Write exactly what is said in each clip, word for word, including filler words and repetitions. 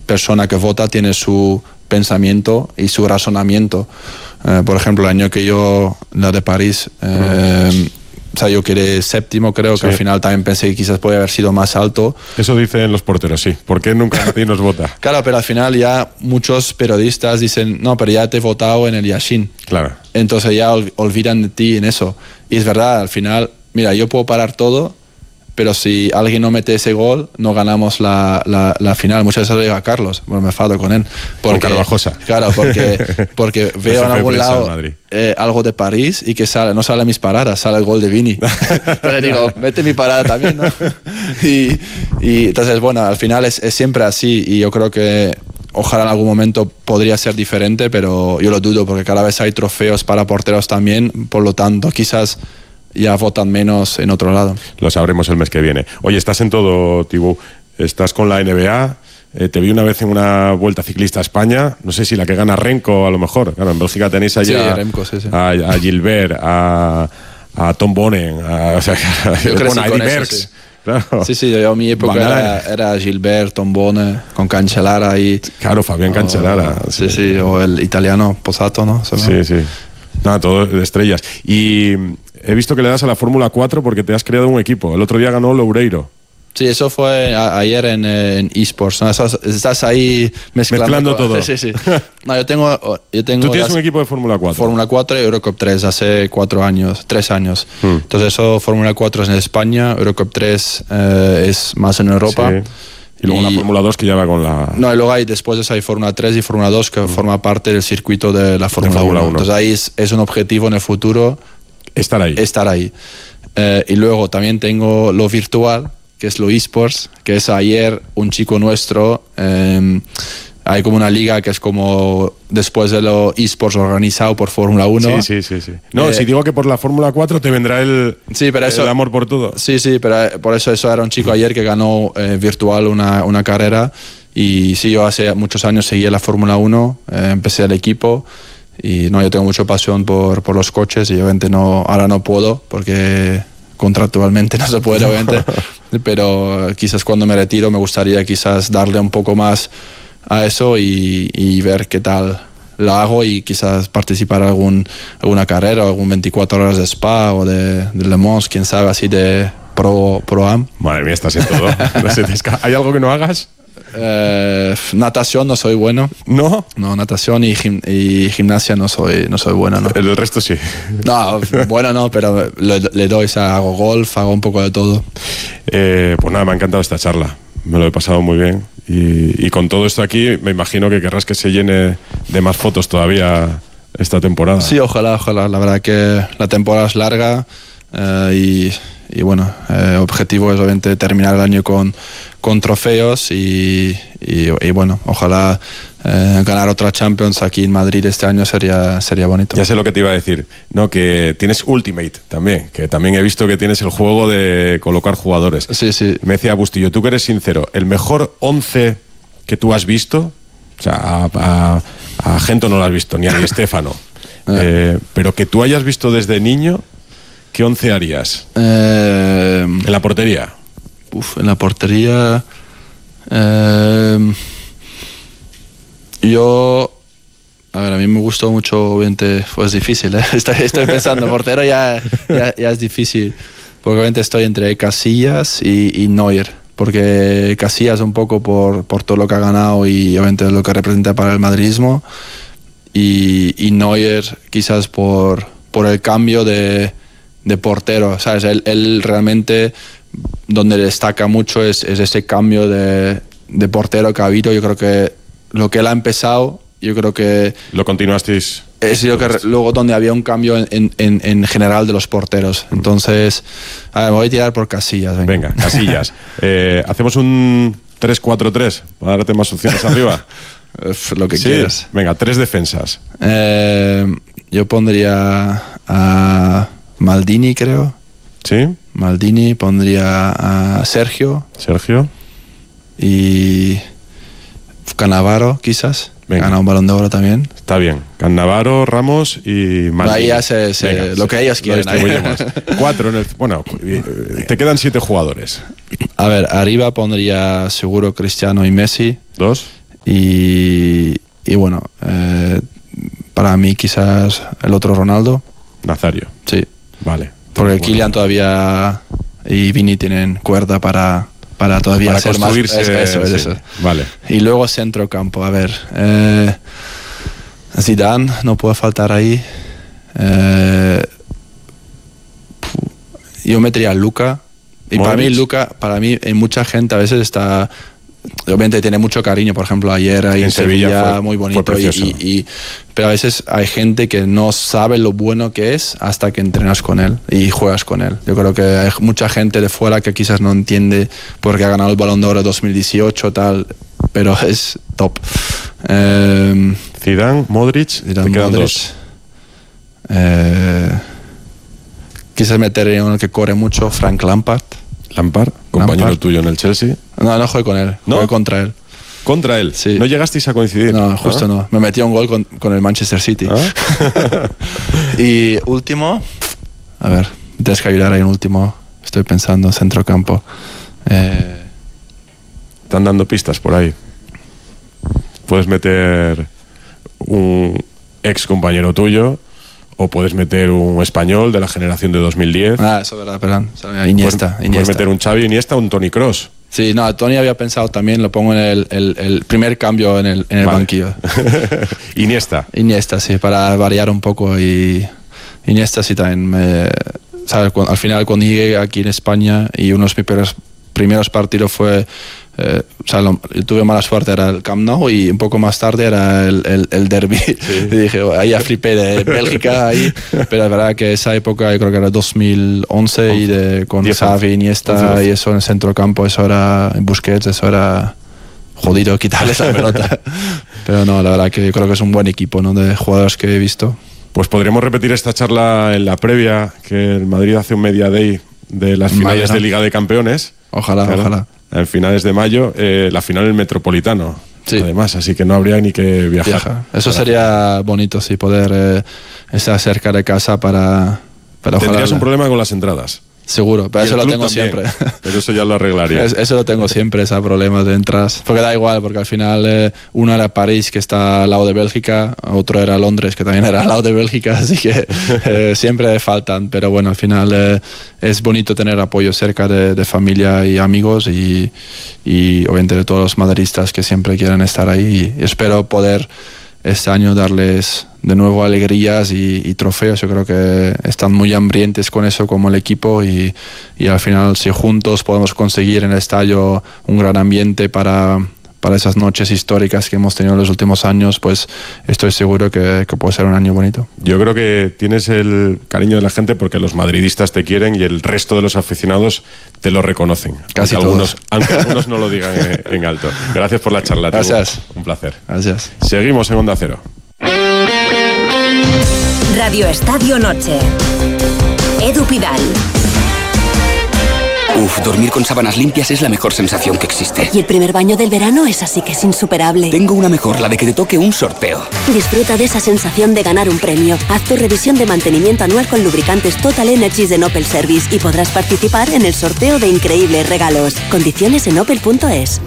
persona que vota tiene su pensamiento y su razonamiento. Eh, por ejemplo, el año que yo, la de París, eh, uh-huh. O sea, yo quedé séptimo, creo sí. que al final también pensé que quizás podía haber sido más alto. Eso dicen los porteros, sí. ¿Por qué nunca nadie nos vota? Claro, pero al final ya muchos periodistas dicen, no, pero ya te he votado en el Yashin. Claro. Entonces ya ol- olvidan de ti en eso. Y es verdad, al final, mira, yo puedo parar todo, pero si alguien no mete ese gol, no ganamos la, la, la final. Muchas veces lo digo a Carlos, bueno, me enfado con él. Porque, con Carvajosa. Claro, porque, porque veo en algún lado eh, algo de París y que sale, no sale mis paradas, sale el gol de Vini. Entonces digo, mete mi parada también, ¿no? Y, y entonces, bueno, al final es, es siempre así y yo creo que ojalá en algún momento podría ser diferente, pero yo lo dudo porque cada vez hay trofeos para porteros también, por lo tanto, quizás ya votan menos en otro lado. Lo sabremos el mes que viene. Oye, estás en todo, Thibaut. Estás con la N B A. Eh, te vi una vez en una Vuelta Ciclista a España. No sé si la que gana Remco, a lo mejor. Claro, en Bélgica tenéis allá sí, a, Remco, sí, sí. a, a Gilbert, a, a Tom Bonen, a, o sea, yo creo bueno, a Eddie Merckx. Sí. Claro. Sí, sí, yo en mi época era, era Gilbert, Tom Bonen, con Cancellara y... Claro, Fabián Cancellara. Oh, sí, sí, o el italiano Posato, ¿no? ¿Sabes? Sí, sí. Nada, todo de estrellas. Y he visto que le das a la Fórmula cuatro porque te has creado un equipo. El otro día ganó Loureiro. Sí, eso fue a, ayer en, en eSports, ¿no? Estás, estás ahí mezclando, mezclando todo. Sí, sí, sí. No, yo tengo, yo tengo Tú tienes las, un equipo de Fórmula cuatro. Fórmula cuatro y Eurocup tres hace cuatro años, tres años. Hmm. Entonces eso, Fórmula cuatro es en España, Eurocup tres eh, es más en Europa. Sí. Y luego y, la Fórmula dos que ya va con la... No, y luego hay, después de eso hay Fórmula tres y Fórmula dos que hmm. forma parte del circuito de la Fórmula uno. Entonces ahí es, es un objetivo en el futuro. Estar ahí. Estar ahí. Eh, y luego también tengo lo virtual, que es lo eSports, que es ayer un chico nuestro, eh, hay como una liga que es como después de lo eSports organizado por Fórmula uno. Sí, sí, sí, sí. No, eh, si digo que por la Fórmula cuatro te vendrá el, sí, pero eso, el amor por todo. Sí, sí, pero por eso eso era un chico ayer que ganó eh, virtual una, una carrera y sí, yo hace muchos años seguía la Fórmula uno, eh, empecé el equipo y no, yo tengo mucha pasión por, por los coches y obviamente no, ahora no puedo porque... contractualmente no se puede, obviamente, pero quizás cuando me retiro me gustaría quizás darle un poco más a eso y, y ver qué tal lo hago y quizás participar en algún, alguna carrera, algún veinticuatro horas de Spa o de, de Le Mans, quién sabe, así de Pro, Pro Am. Madre mía, estás en todo. No sé, ¿hay algo que no hagas? Eh, natación no soy bueno. ¿No? No, natación y, gim, y gimnasia no soy, no soy bueno, ¿no? El resto sí. No, bueno no, pero le, le doy, o sea, hago golf, hago un poco de todo. Eh, pues nada, me ha encantado esta charla. Me lo he pasado muy bien. Y, y con todo esto aquí, me imagino que querrás que se llene de más fotos todavía esta temporada. Sí, ojalá, ojalá. La verdad que la temporada es larga eh, y... Y bueno, el eh, objetivo es obviamente terminar el año con, con trofeos y, y, y bueno, ojalá eh, ganar otra Champions aquí en Madrid este año sería, sería bonito. Ya sé lo que te iba a decir, no, que tienes Ultimate también, que también he visto que tienes el juego de colocar jugadores. Sí, sí. Me decía Bustillo, tú que eres sincero, ¿el mejor once que tú has visto? O sea, a, a, a Gento no lo has visto, ni a Di Stéfano, eh, pero que tú hayas visto desde niño... ¿Qué once harías? Eh, ¿En la portería? Uf, en la portería... Eh, yo... A ver, a mí me gustó mucho, obviamente, pues difícil, ¿eh? Estoy, estoy pensando, portero ya, ya, ya es difícil, porque obviamente estoy entre Casillas y, y Neuer, porque Casillas un poco por, por todo lo que ha ganado y obviamente lo que representa para el madridismo, y, y Neuer quizás por, por el cambio de... de portero, ¿sabes? Él, él realmente donde destaca mucho es, es ese cambio de, de portero que ha habido. Yo creo que lo que él ha empezado, yo creo que... ¿Lo continuasteis? Es lo que luego donde había un cambio en, en, en general de los porteros. Entonces, a ver, me voy a tirar por Casillas. Venga, venga Casillas. eh, ¿Hacemos un tres cuatro tres para darte más opciones arriba? Lo que sí, quieras. Venga, tres defensas. Eh, yo pondría a... Maldini, creo. ¿Sí? Maldini, pondría a Sergio. Sergio. Y Cannavaro, quizás. Venga. Gana un Balón de Oro también. Está bien. Cannavaro, Ramos y Maldini. Ahí ya se, se, Venga, lo que ellos quieren. Cuatro en el... Bueno, te quedan siete jugadores. A ver, arriba pondría seguro Cristiano y Messi. Dos. y, y bueno, eh, para mí quizás el otro Ronaldo. Nazario. Sí. Vale. Porque bueno. Kylian todavía y Vini tienen cuerda para, para todavía para ser más... Eso, eso, sí. eso. Vale. Y luego centrocampo, a ver. Eh, Zidane no puede faltar ahí. Eh, yo metería a Luka. Y Modric. para mí Luka, para mí hay mucha gente a veces está... Obviamente tiene mucho cariño, por ejemplo ayer ahí en, en Sevilla, Sevilla fue, muy bonito y, y, y, pero a veces hay gente que no sabe lo bueno que es hasta que entrenas con él y juegas con él. Yo creo que hay mucha gente de fuera que quizás no entiende por qué ha ganado el Balón de Oro dos mil dieciocho tal, pero es top. eh, Zidane, Modric, Zidane, te quedan Modric. dos. eh, quizás metería uno que corre mucho, Frank Lampard. Lampard, compañero Lampard. tuyo en el Chelsea. No, no jugué con él, ¿No? jugué contra él. ¿Contra él? Sí. ¿No llegasteis a coincidir? No, justo ¿Ah? no. Me metí un gol con, con el Manchester City. ¿Ah? Y último, a ver, tienes que ayudar ahí en último. Estoy pensando, centrocampo. Eh... Están dando pistas por ahí. Puedes meter un ex compañero tuyo. O puedes meter un español de la generación de dos mil diez. Ah, eso es verdad, perdón. Iniesta, Puedes, Iniesta. puedes meter un Xavi, Iniesta, un Toni Kroos. Sí, no, Toni había pensado también, lo pongo en el, el, el primer cambio en el, en el vale. banquillo. Iniesta. Iniesta, sí, para variar un poco. Y Iniesta sí también. Me, ¿sabes? Al final, cuando llegué aquí en España y uno de mis primeros, primeros partidos fue... Eh, o sea, lo, tuve mala suerte, era el Camp Nou y un poco más tarde era el, el, el derbi. Sí. Y dije, oh, ahí ya flipé de Bélgica, ahí. Pero es verdad que esa época, yo creo que era dos mil once y de, con Xavi, Iniesta y eso en el centrocampo, eso era, en Busquets, eso era jodido quitarle esa pelota. Pero no, la verdad que yo creo que es un buen equipo, ¿no? De jugadores que he visto. Pues podríamos repetir esta charla en la previa, que el Madrid hace un media day de las finales Madre, de Liga de Campeones. Ojalá, claro. ojalá. En finales de mayo, eh, la final en el Metropolitano, sí. Además, así que no habría ni que viajar. Viaja. Eso para sería hacer. bonito, sí, poder eh, estar cerca de casa para... para Tendrías ojalá. un problema con las entradas. Seguro, pero eso lo tengo también, siempre. Pero eso ya lo arreglaría. Es, eso lo tengo siempre, ese problema de entradas. Porque da igual, porque al final eh, uno era París, que está al lado de Bélgica, otro era Londres, que también era al lado de Bélgica, así que eh, siempre faltan. Pero bueno, al final eh, es bonito tener apoyo cerca de, de familia y amigos y, y obviamente de todos los madridistas que siempre quieren estar ahí. Y espero poder este año darles de nuevo alegrías y, y trofeos. Yo creo que están muy hambrientes con eso como el equipo y, y al final si juntos podemos conseguir en el estadio un gran ambiente para, para esas noches históricas que hemos tenido en los últimos años, pues estoy seguro que, que puede ser un año bonito. Yo creo que tienes el cariño de la gente porque los madridistas te quieren y el resto de los aficionados te lo reconocen. Casi aunque todos. Algunos, aunque algunos no lo digan en, en alto. Gracias por la charla. Gracias. Tiago. Un placer. Gracias. Seguimos en Onda Cero. Radio Estadio Noche. Edu Pidal. Uf, dormir con sábanas limpias es la mejor sensación que existe. Y el primer baño del verano es así que es insuperable. Tengo una mejor, la de que te toque un sorteo. Disfruta de esa sensación de ganar un premio. Haz tu revisión de mantenimiento anual con lubricantes Total Energies de Opel Service y podrás participar en el sorteo de increíbles regalos. Condiciones en opel punto es.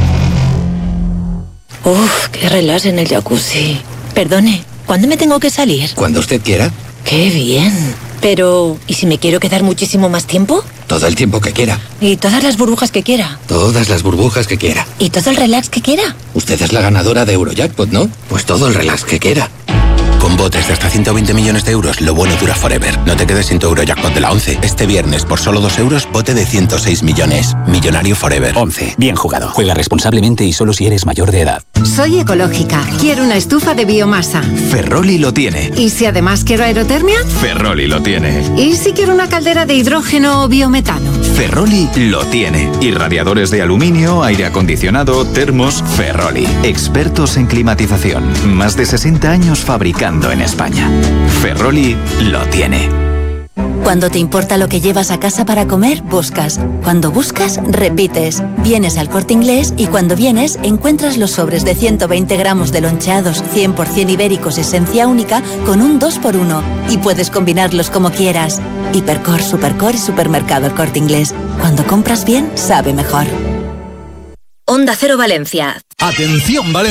Uf, qué relax en el jacuzzi. Perdone, ¿cuándo me tengo que salir? Cuando usted quiera. ¡Qué bien! Pero, ¿y si me quiero quedar muchísimo más tiempo? Todo el tiempo que quiera. ¿Y todas las burbujas que quiera? Todas las burbujas que quiera. ¿Y todo el relax que quiera? Usted es la ganadora de Eurojackpot, ¿no? Pues todo el relax que quiera. Con botes de hasta ciento veinte millones de euros, lo bueno dura forever. No te quedes sin tu Eurojackpot de la once. Este viernes, por solo dos euros, bote de ciento seis millones. Millonario forever. once. Bien jugado. Juega responsablemente y solo si eres mayor de edad. Soy ecológica. Quiero una estufa de biomasa. Ferroli lo tiene. ¿Y si además quiero aerotermia? Ferroli lo tiene. ¿Y si quiero una caldera de hidrógeno o biometano? Ferroli lo tiene. Y radiadores de aluminio, aire acondicionado, termos, Ferroli. Expertos en climatización. Más de sesenta años fabricando en España. Ferroli lo tiene. Cuando te importa lo que llevas a casa para comer, buscas. Cuando buscas, repites. Vienes al Corte Inglés y cuando vienes, encuentras los sobres de ciento veinte gramos de loncheados cien por ciento ibéricos esencia única con un dos por uno. Y puedes combinarlos como quieras. Hipercor, Supercor y Supermercado El Corte Inglés. Cuando compras bien, sabe mejor. Onda Cero Valencia. Atención, Valencia.